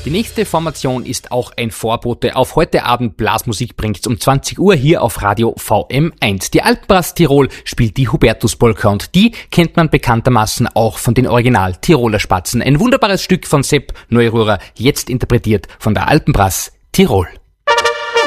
Die nächste Formation ist auch ein Vorbote auf heute Abend. Blasmusik bringt's um 20 Uhr hier auf Radio VM1. Die Alpenbrass Tirol spielt die Hubertuspolka und die kennt man bekanntermaßen auch von den Original Tiroler Spatzen. Ein wunderbares Stück von Sepp Neururer, jetzt interpretiert von der Alpenbrass Tirol.